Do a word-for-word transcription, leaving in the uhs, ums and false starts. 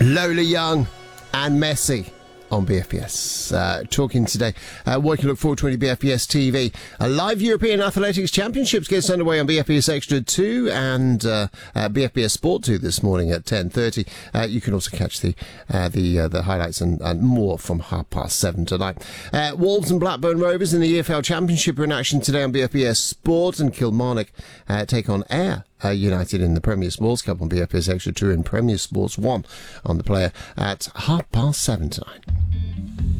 Lola Young and Messi on B F B S. Uh, talking today, uh, what you can look forward to on B F B S T V. A live European Athletics Championships gets underway on B F B S Extra two and uh, uh, B F B S Sport two this morning at ten thirty. Uh, you can also catch the uh, the uh, the highlights and, and more from half past seven tonight. Uh, Wolves and Blackburn Rovers in the E F L Championship are in action today on B F B S Sport, and Kilmarnock uh, take on Ayr Uh, United in the Premier Sports Cup on B F B S Extra two and Premier Sports one on the player at half past seven tonight.